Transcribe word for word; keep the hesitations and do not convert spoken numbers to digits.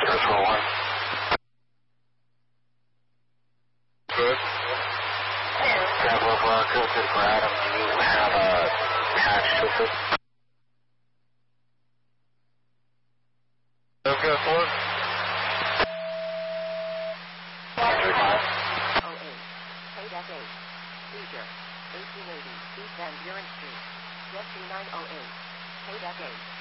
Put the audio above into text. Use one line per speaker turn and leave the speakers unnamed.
That's roll one. Good. Bravo Bronco, good for Adam. Do you have a patch with it? Okay, four. three five.
oh eight. eight F eight. Seizure. eighteen eighty. East Van Buren Street. Jet two nine oh eight. eight F eight.